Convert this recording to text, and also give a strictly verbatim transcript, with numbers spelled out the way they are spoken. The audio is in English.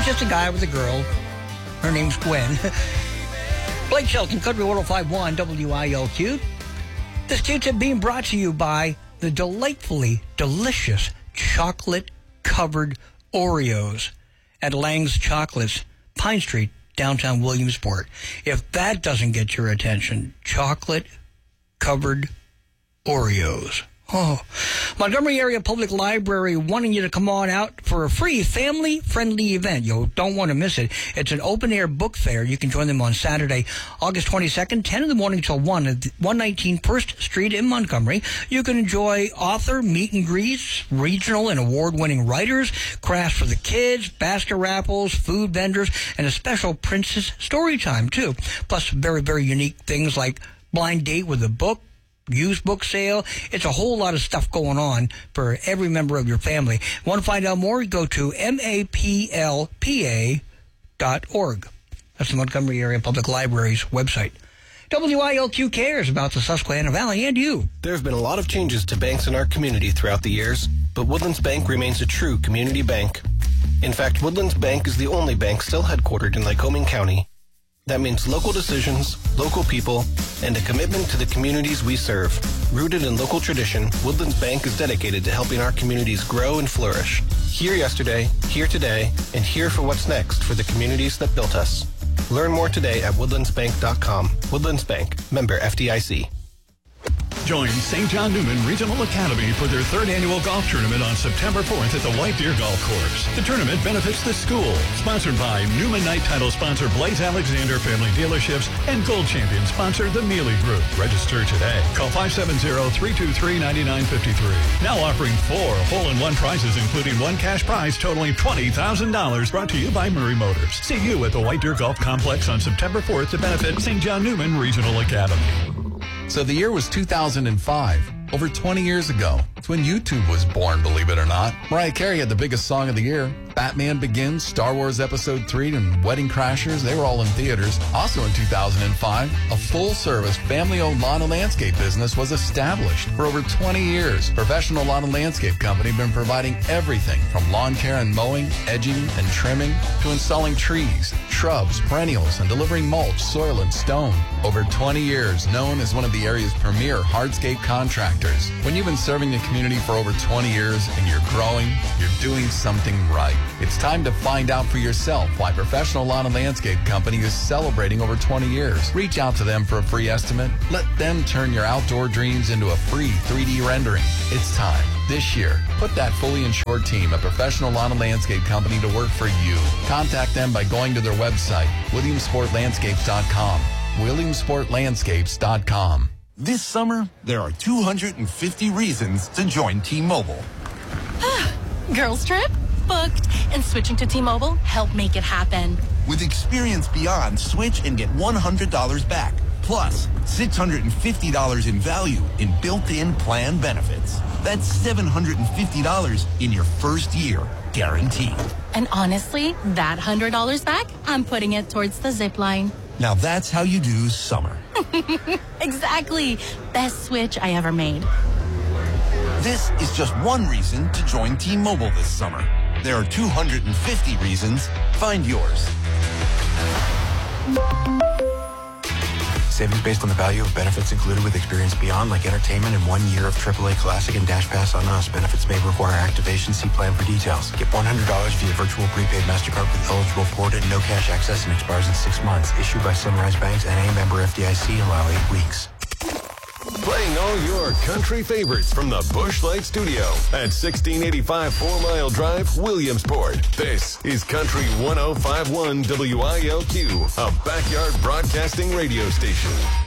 just a guy with a girl. Her name's Gwen. Blake Shelton, Country one oh five point one W I L Q. This Q-tip being brought to you by the delightfully delicious chocolate-covered Oreos at Lang's Chocolates, Pine Street, downtown Williamsport. If that doesn't get your attention, chocolate-covered Oreos. Oh, Montgomery Area Public Library wanting you to come on out for a free family-friendly event. You don't want to miss it. It's an open-air book fair. You can join them on Saturday, August twenty-second, ten in the morning till one at one nineteen First Street in Montgomery. You can enjoy author meet and greets, regional and award-winning writers, crafts for the kids, basket raffles, food vendors, and a special Princess story time, too. Plus very, very unique things like blind date with a book, used book sale. It's a whole lot of stuff going on for every member of your family. Want to find out more? Go to M A P L P A dot org. That's the Montgomery Area Public Library's website. W I L Q cares about the Susquehanna Valley and you. There have been a lot of changes to banks in our community throughout the years, but Woodlands Bank remains a true community bank. In fact, Woodlands Bank is the only bank still headquartered in Lycoming County. That means local decisions, local people, and a commitment to the communities we serve. Rooted in local tradition, Woodlands Bank is dedicated to helping our communities grow and flourish. Here yesterday, here today, and here for what's next for the communities that built us. Learn more today at woodlands bank dot com. Woodlands Bank, member F D I C. Join Saint John Newman Regional Academy for their third annual golf tournament on September fourth at the White Deer Golf Course. The tournament benefits the school. Sponsored by Newman Night title sponsor Blaze Alexander Family Dealerships and Gold Champion sponsor the Mealy Group. Register today. Call five seven zero, three two three, nine nine five three. Now offering four hole-in-one prizes, including one cash prize totaling twenty thousand dollars. Brought to you by Murray Motors. See you at the White Deer Golf Complex on September fourth to benefit Saint John Newman Regional Academy. So the year was two thousand five, over twenty years ago. It's when YouTube was born, believe it or not. Mariah Carey had the biggest song of the year. Batman Begins, Star Wars Episode three, and Wedding Crashers, they were all in theaters. Also in two thousand five, a full-service, family-owned lawn and landscape business was established. For over twenty years, Professional Lawn and Landscape Company been providing everything from lawn care and mowing, edging, and trimming, to installing trees, shrubs, perennials, and delivering mulch, soil, and stone. Over twenty years, known as one of the area's premier hardscape contractors. When you've been serving the community for over twenty years and you're growing, you're doing something right. It's time to find out for yourself why Professional Lawn and Landscape Company is celebrating over twenty years. Reach out to them for a free estimate. Let them turn your outdoor dreams into a free three D rendering. It's time. This year, put that fully insured team at Professional Lawn and Landscape Company to work for you. Contact them by going to their website, williamsport landscapes dot com. williamsport landscapes dot com. This summer, there are two hundred fifty reasons to join T-Mobile. Girls trip? Booked. And switching to T-Mobile helped make it happen. With Experience Beyond, switch and get one hundred dollars back. Plus, six hundred fifty dollars in value in built-in plan benefits. That's seven hundred fifty dollars in your first year, guaranteed. And honestly, that one hundred dollars back, I'm putting it towards the zip line. Now that's how you do summer. Exactly. Best switch I ever made. This is just one reason to join T-Mobile this summer. There are two hundred fifty reasons. Find yours. Savings based on the value of benefits included with Experience Beyond, like entertainment and one year of triple A Classic and Dash Pass on us. Benefits may require activation. See plan for details. Get one hundred dollars via virtual prepaid MasterCard with eligible forward and no cash access and expires in six months. Issued by Sunrise Banks and a member F D I C. Allow eight weeks. Playing all your country favorites from the Busch Light Studio at sixteen eighty-five Four Mile Drive, Williamsport. This is Country one oh five point one W I L Q, a backyard broadcasting radio station.